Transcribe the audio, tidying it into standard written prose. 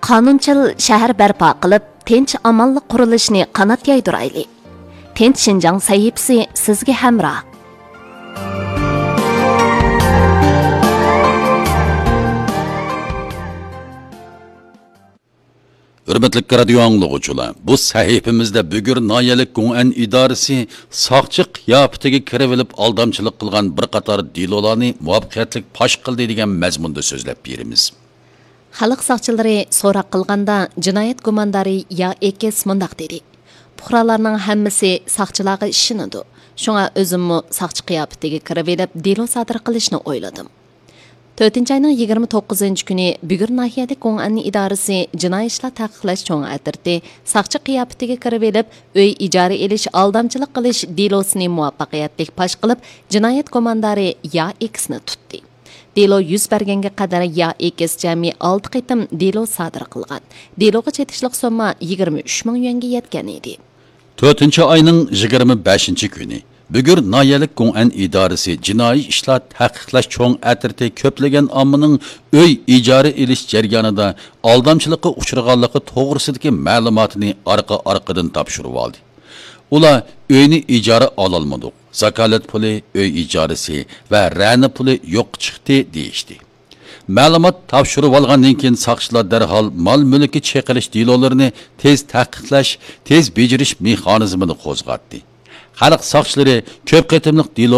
qonunchil shahar barpo qilib, tinch amonlik qurilishini qanot yaydirayli. Tinch Shinjang sahifasi sizga hamroh. Hürmetli radio anlıqçılar, bu sahifimizde bugün Nayalik Gong'an idaresi saqçı qiyafetiga kirib olib aldamchilik qilgan bir qator dilolarni muvaffaqiyatli pash qildi degan mazmunda so'zlab beramiz. Xalq saqchilari so'roq qilganda jinoyat gumondori ya ekes mundaq dedi. Puhralarning hammasi saqchilarga ishonadi. Shunga o'zimmi saqchi qiyafetiga kirib olib dilo sodir qilishni o'yladim. 4-ayning 29-kuni Bugur nahiyalik Gong'an idorasi jinoiy ishlar taqiqlash cho'ng atirti saqchi qiyofatiga kirib olib, uy ijara elish, aldamchilik qilish delosini muvaffaqiyatli pash qilib, jinoyat komandori Ya X'ni tutdi. Delo yuz berganga qadar Ya X jami 6 qitim delo sodir qilgan. Deloga chetishlik summa 23 ming yuanga yetgan edi. 4-ayning 25-kuni Bugur Nayalik Gong'an idaresi jinoiy ishlar taqiqlash cho'ng atirti ko'plagan ommaning uy ijara elish jarayonida aldamchilikqa uchraganligi to'g'risidagi ma'lumotni orqa-orqadan topshirib oldi. Ular uyni ijara ololmadik. Zakalat puli, uy ijarasi va ra'na puli yo'q chiqdi deyishdi. Ma'lumot topshirib olgandan keyin saqchilar darhol mol-mulki cheqilish delolarini tez taqiqlash, tez bejirish mexanizmini qo'zg'atdi. Xalq saqchilari ko'p qitimliq delo